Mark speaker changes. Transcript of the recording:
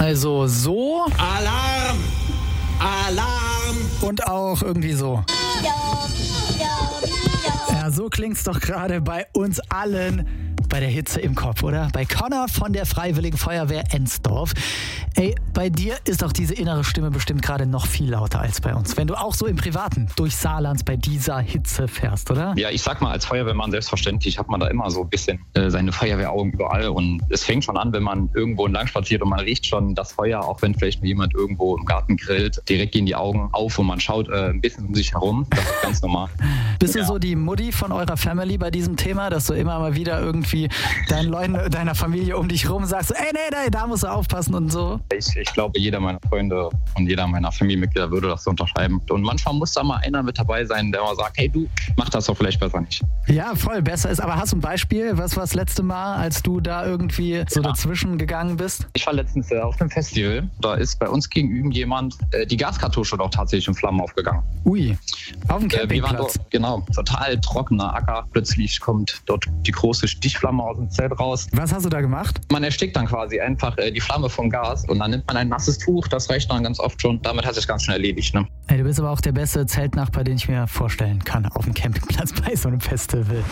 Speaker 1: Also so.
Speaker 2: Alarm! Alarm!
Speaker 1: Und auch irgendwie so. Ja, so klingt's doch gerade bei uns allen bei der Hitze im Kopf, oder? Bei Connor von der Freiwilligen Feuerwehr Ensdorf. Ey, bei dir ist doch diese innere Stimme bestimmt gerade noch viel lauter als bei uns. Wenn du auch so im Privaten durch Saarland bei dieser Hitze fährst, oder?
Speaker 3: Ja, ich sag mal, als Feuerwehrmann selbstverständlich hat man da immer so ein bisschen seine Feuerwehraugen überall. Und es fängt schon an, wenn man irgendwo entlang spaziert und man riecht schon das Feuer, auch wenn vielleicht nur jemand irgendwo im Garten grillt. Direkt gehen die Augen auf und man schaut ein bisschen um sich herum. Das ist ganz normal.
Speaker 1: Bist du so die Mutti von eurer Family bei diesem Thema, dass du immer mal wieder irgendwie deinen Leuten, deiner Familie um dich rum sagst, ey, nee, da musst du aufpassen und so?
Speaker 3: Ich glaube, jeder meiner Freunde und jeder meiner Familienmitglieder würde das so unterschreiben. Und manchmal muss da mal einer mit dabei sein, der mal sagt, hey du, mach das doch vielleicht besser nicht.
Speaker 1: Ja, voll, besser ist. Aber hast du ein Beispiel? Was war das letzte Mal, als du da irgendwie so dazwischen gegangen bist?
Speaker 3: Ich war letztens auf einem Festival. Da ist bei uns gegenüber jemand die Gaskartusche doch tatsächlich in Flammen aufgegangen.
Speaker 1: Ui, auf dem Campingplatz.
Speaker 3: Wir waren dort, genau, total trockener Acker. Plötzlich kommt dort die große Stichflamme aus dem Zelt raus.
Speaker 1: Was hast du da gemacht?
Speaker 3: Man erstickt dann quasi einfach die Flamme vom Gas und dann nimmt man ein nasses Tuch, das reicht dann ganz oft schon. Damit hat sich ganz schnell erledigt. Ne?
Speaker 1: Ey, du bist aber auch der beste Zeltnachbar, den ich mir vorstellen kann auf dem Campingplatz bei so einem Festival.